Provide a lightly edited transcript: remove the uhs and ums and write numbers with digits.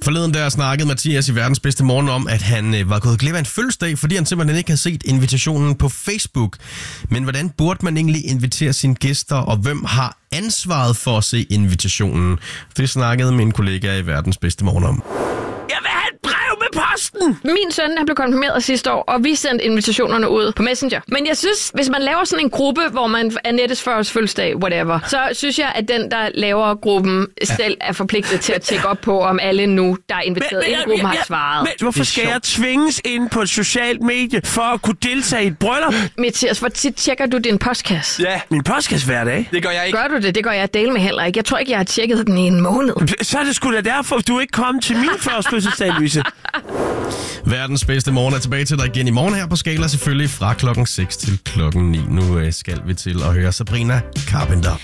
Forleden der snakkede Mathias i Verdens Bedste Morgen om, at han var gået glip af en fødselsdag, fordi han simpelthen ikke havde set invitationen på Facebook. Men hvordan burde man egentlig invitere sine gæster, og hvem har ansvaret for at se invitationen? Det snakkede min kollega i Verdens Bedste Morgen om. Jeg vil have et brev med posten! Min søn han blev konfirmeret sidste år, og vi sendte invitationerne ud på Messenger. Men jeg synes, hvis man laver sådan en gruppe, hvor man er Nettes 40-års fødselsdag, whatever, så synes jeg, at den, der laver gruppen, selv er forpligtet til at tjekke op på, om alle nu, der er inviteret ind i gruppen, har svaret. Men hvorfor skal jeg tvinges ind på et socialt medie for at kunne deltage i et bryllup? Mathias, hvor tit tjekker du din postkasse? Ja, min postkasse hver dag. Det gør jeg ikke. Gør du det? Det gør jeg dele med heller ikke. Jeg tror ikke, jeg har tjekket den i en måned. Så er det sgu da derfor, du ikke kom til min første fødselsdag, Louise. Verdens Bedste Morgen er tilbage til dig igen i morgen her på Skala, selvfølgelig fra klokken 6 til klokken 9. Nu skal vi til at høre Sabrina Carpenter.